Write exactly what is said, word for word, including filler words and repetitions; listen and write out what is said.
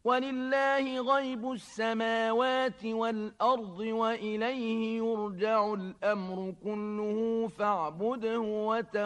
ولله غيب السماوات والأرض وإليه يرجع الأمر كله فاعبده وتوكل